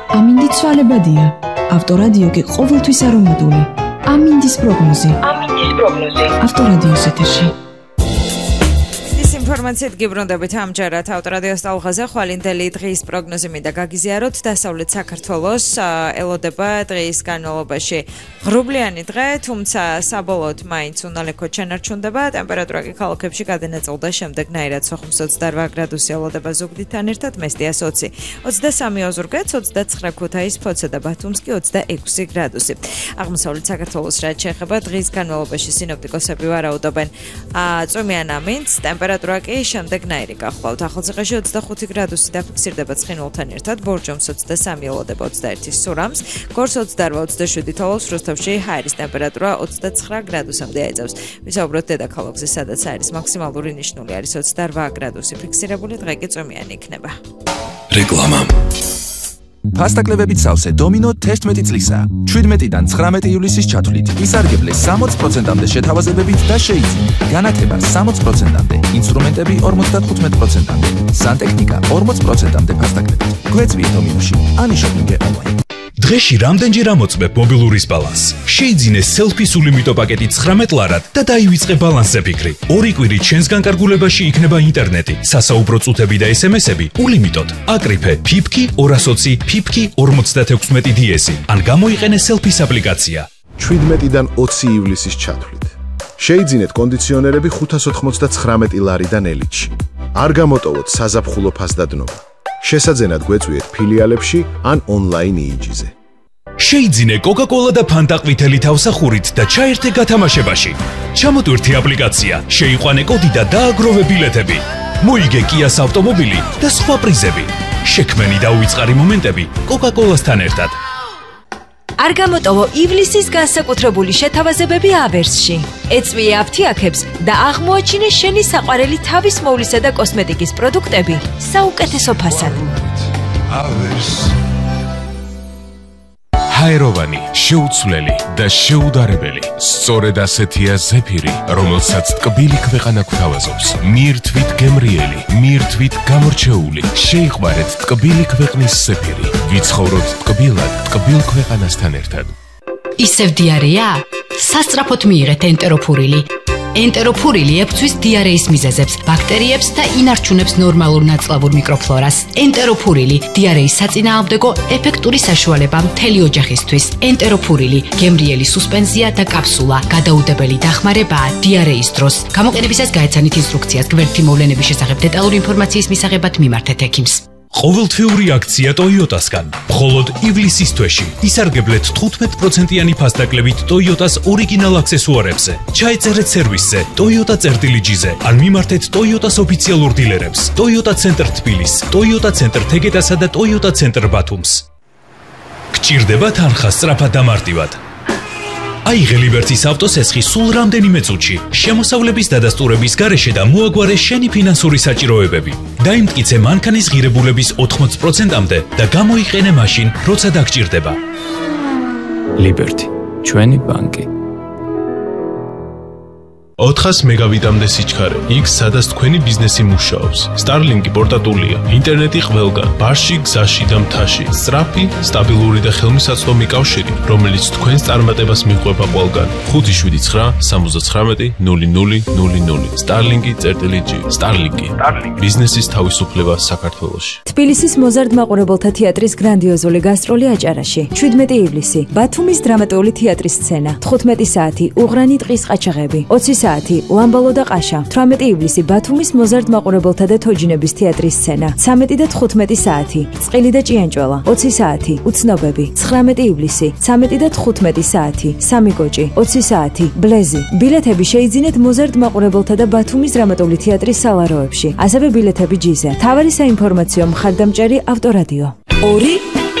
ამინდი ცვალებადია. ავტორადიო კი ყოველთვის არომატული. ამინდის პროგნოზი. ავტორადიოს ეთერში. ინფორმაციით გიბრუნდებით ამჯერად ავტორადიოს ტალღაზე ხვალინდელი დღის პროგნოზი მინდა გაგიზიაროთ. დასავლეთ საქართველოს ელოდება დღის განმავლობაში ღრუბლიანი დღე, თუმცა საბოლოოდ მაინც უნალექო ჩანარჩუნდება. ტემპერატურა კი ქალაქებში გადანაწილდა შემდეგნაირად: სოხუმს 28 გრადუსი ელოდება ზუგდიდთან ერთად, მესტიას 20, 23 ოზურგეთს, 29 ქუთაის, ფოთსა და ბათუმს კი 26 გრადუსი. აღმოსავლეთ საქართველოს რაც შეეხება დღის განმავლობაში სინოპტიკოსები ვარაუდობენ წვიმიან ამინდს, ტემპერატურა კი შემდეგნაირი გახლავთ. ახალციხეში 25 გრადუსი დაფიქსირდება ცხინვალთან ერთად, ბორჯომს 23 ელოდება 21 სურამს, გორს 28-27 თოვოს, რუსთავში ჰაერის ტემპერატურა 29 გრადუსამდე აიწევს. ვისაუბროთ დედაქალაქზე, სადაც აირის მაქსიმალური ნიშნული არის 28 გრადუსი ფიქსირებული, დღე კი წვიმიანი იქნება. რეკლამა. ფასტაკლებებით სავსე დომინო 11 წლისა. 17-დან 19 ივლისის ჩათვლით ისარგებლე 60%-მდე შეთავაზებებით და შეიძინე განათება 60%-მდე, ინსტრუმენტები 55%-მდე, სანტექნიკა 40%-მდე ფასტაკლებით. გვეწვიე დომინოში, ანიშოპინგე ონლაინ. დღეში რამდენჯერ ამოწმებ მობილურის ბალანსს? შეიძინე სელფის ულიმიტო პაკეტი 19 ლარად და დაივიწყე ბალანსზე ფიქრი. ორი კვირით ჩვენს განკარგულებაში იქნება ინტერნეტი, სასაუბრო წუთები და SMS-ები ულიმიტოდ. აკრიფე ფიფკი 220, ფიფკი 56 DS-ი. ან გამოიყენე სელფის აპლიკაცია. 17-დან 20 ივლისის ჩათვლით. შეიძინეთ კონდიციონერები 599 ლარიდან ელიტში. არ გამოტოვოთ საზაფხულო ფასდადნობა. შესაძენად გვეწვიეთ ფილიალებში ან ონლაინ EEG-ზე. შეიძინე Coca-Cola და Fanta ყვითელი თავსახურით და ჩაერთე გათამაშებაში. ჩამოტვირთი აპლიკაცია, შეიყვანე კოდი და დააგროვე ბილეთები. მოიგე Kia-ს ავტომობილი და სხვა პრიზები. შექმენი და უიწყარი მომენტები Coca-Cola-სთან ერთად. არ გამოტოვო ივლისის განსაკუთრებული შეთავაზებები ავერსში. ეწვიე აფთიაქებს და აღმოაჩინე შენი საყვარელი თავის მოვლისა და კოსმეტიკის პროდუქტები საუკეთესო ფასად. ავერს. ჰაეროვანი, შეუცვლელი და შეუდარებელი. სწორედ ასეთია ზეფირი, რომელსაც ტკბილი ქვეყანა გვთავაზობს. მიირთვით გემრიელი, მიირთვით გამორჩეული. შეიყვარეთ ტკბილი ქვეყნის ზეფირი. ვიცხოვროთ ტკბილად, ტკბილ ქვეყანასთან ერთად. ისევ დიარეა? სასწრაფოდ მიიღეთ ენტეროფურილი. ენტეროფურილი ებრძვის დიარეის მიზეზებს, ბაქტერიებს და ინარჩუნებს ნორმალურ ნაწლავურ მიკროფლორას. ენტეროფურილი დიარეის საწინააღმდეგო ეფექტური საშუალება მთელი ოჯახისთვის. ენტეროფურილი გემრიელი სუსპენზია და კაფსულა, გადაუდებელი დახმარებაა დიარეის დროს. გამოყენებისას გაეცანით ინსტრუქციას. გვერდითი მოვლენების შესახებ დეტალური ინფორმაციის მისაღებად მიმართეთ ექიმს. ყოველთვიური აქცია Toyota-სგან. მხოლოდ ივლისის თვეში ისარგებლეთ 15%-იანი ფასდაკლებით Toyota-ს ორიგინალ აქსესუარებზე. ჩაეწერეთ სერვისზე Toyota.gz-ზე ან მიმართეთ Toyota-ს ოფიციალურ დილერებს. Toyota ცენტრ თბილის, Toyota ცენტრ თეგეტასა და Toyota ცენტრ ბათუმს. გჭირდება თანხა სწრაფად და მარტივად. აიღე ლიბერტის ავტოსესხი სულ რამდენიმე წუთში. შემოსავლების დადასტურების გარეშე და მოაგვარე შენი ფინანსური საჭიროებები. დაიმტკიცე მანქანის ღირებულების 80%-მდე და გამოიყენე მაშინ, როცა დაგჭირდება. ლიბერტი, ჩვენი ბანკი. 400 მეგაბიტამდე სიჩქარე. იქ სადაც თქვენი ბიზნესი მუშაობს. Starlink-ი პორტატულია. ინტერნეტი ყველგან, ბარში, გზაში და მთაში. სწრაფი, სტაბილური და ხელმისაწვდომი კავშირი, რომელიც თქვენს წარმატებას მიყვება ყველგან. 579 79 0000. Starlink.g. Starlink-ი. ბიზნესის თავისუფლება საქართველოში. თბილისის მოზარდ მაყურებელთა თეატრის გრანდიოზული გასტროლი აჭარაში. 17 ივლისი. ბათუმის დრამატული თეატრის სცენა. 15 საათი. უღრანი ტყის ყაჩაღები. 20 საათი ლამბალო და ყაშა. 18 ივლისი ბათუმის მოზარდ მაყურებელთა და თოჯინების თეატრის სცენა. 13 და 15 საათი წყილი და ჭიანჭველა. 20 საათი უცნობები. 19 ივლისი 13 და 15 საათი სამი გოჭი. 20 საათი ბლეზი. ბილეთები შეიძინეთ მოზარდ მაყურებელთა და ბათუმის დრამატული თეატრის სალაროებში. ასევე ბილეთები ჯიზე. თავარი საინფორმაციო მხარდამჭერი ავტორადიო. 2